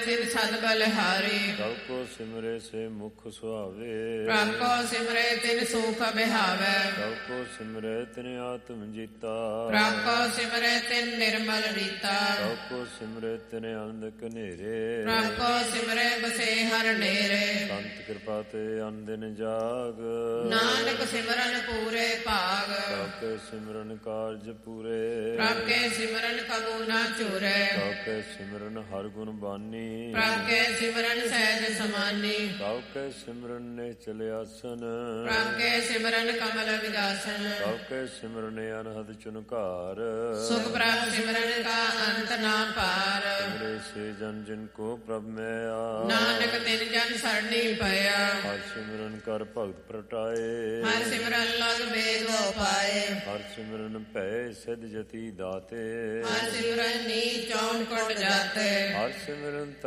ਤਿਨ ਸਦ ਬਲਿਹਾਰੀ। ਪ੍ਰਭ ਕੋ ਸਿਮਰੇ ਸੇ ਮੁਖ ਸੁਹਾਵੇ। ਪ੍ਰਭ ਕੋ ਸਿਮਰੇ ਤਿਨ ਸੁਖ ਬਿਹਾਵੇ। ਪ੍ਰਭ ਕੋ ਸਿਮਰੇ ਤਿਨ ਆਤਮ ਜੀਤਾ। ਪ੍ਰਭ ਕੋ ਸਿਮਰੇ ਤਿਨ ਨਿਰਮਲ ਰੀਤਾ। ਪ੍ਰਭ ਕੋ ਸਿਮਰੇ ਤਿਨ ਆਨੰਦ ਕਨੇਰੇ। ਪ੍ਰਭ ਕੋ ਸਿਮਰੇ ਬਸੇ ਹਰ ਨੇਰੇ। ਸੰਤ ਕਿਰਪਾ ਤੇ ਅਨਦਿਨ ਜਾਗ। ਨਾਨਕ ਸਿਮਰਨ ਪੂਰੇ ਭਾਗ। ਪ੍ਰਭ ਕੇ ਸਿਮਰਨ ਕਾਰਜ ਪੂਰੇ। ਪ੍ਰਭ ਕੇ ਸਿਮਰਨ ਕਬੂ ਨਾ ਚੂਰੇ। ਪ੍ਰਭ ਕੇ ਸਿਮਰਨ ਹਰ ਗੁਣ ਬਾਨੀ। ਪ੍ਰਭ ਕੇ ਸਿਮਰਨ ਸਹਿਜ ਸਮਾਨੀ। ਪ੍ਰਭ ਕੇ ਸਿਮਰਨ ਨੇ ਚਲ ਆਸਨ। ਪ੍ਰਭ ਕੇ ਸਿਮਰਨ ਕਮਲ ਵਿਗਾਸਨ। ਪ੍ਰਭ ਕੇ ਸਿਮਰਨ ਅਨਹਦ ਚੁਨਕਾਰ। ਸੁਖ ਪ੍ਰਭ ਸਿਮਰਨ ਕਾ ਅੰਤ ਨਾ ਪਾਰ। ਸਿਮਰੇ ਸੇ ਜਨ ਜਿਨ ਕੋ ਪ੍ਰਭ ਮੈਂ ਆ। ਨਾਨਕ ਤਿਨ ਜਨ ਸਰਣੀ ਪਿਆ। ਹਰ ਸਿਮਰਨ ਕਰ ਭਗਤ ਪ੍ਰਟਾਏ। ਹਰ ਸਿਮਰਨ ਲਗ ਬੇਗੋ ਪਾਏ। ਹਰ ਸਿਮਰਨ ਭੈ ਸਿਧ ਜਤੀ ਦਾਤੇ। ਹਰ ਸਿਮਰਨ ਨੀ ਚੌਣ ਕੁਟ ਜਾਤੇ। ਹਰ ਸਿਮਰਨ